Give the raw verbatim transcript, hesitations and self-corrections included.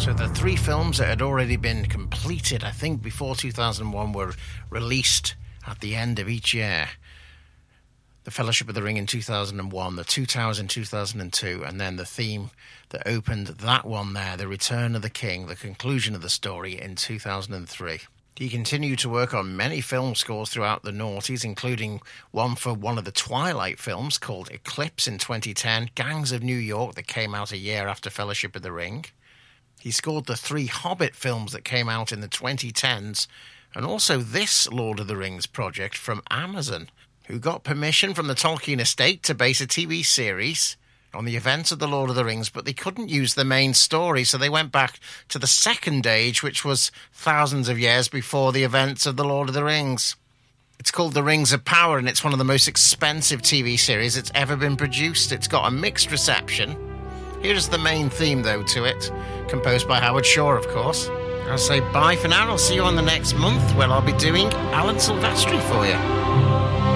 So the three films that had already been completed, I think, before two thousand one were released at the end of each year. The Fellowship of the Ring in two thousand one, The Two Towers in two thousand two, and then the theme that opened that one there, The Return of the King, the conclusion of the story, in two thousand three. He continued to work on many film scores throughout the noughties, including one for one of the Twilight films called Eclipse in twenty ten, Gangs of New York that came out a year after Fellowship of the Ring. He scored the three Hobbit films that came out in the twenty tens, and also this Lord of the Rings project from Amazon, who got permission from the Tolkien estate to base a T V series on the events of the Lord of the Rings, but they couldn't use the main story, so they went back to the Second Age, which was thousands of years before the events of the Lord of the Rings. It's called The Rings of Power, and it's one of the most expensive T V series that's ever been produced. It's got a mixed reception. Here's the main theme, though, to it, composed by Howard Shore, of course. I'll say bye for now. I'll see you on the next month, where I'll be doing Alan Silvestri for you.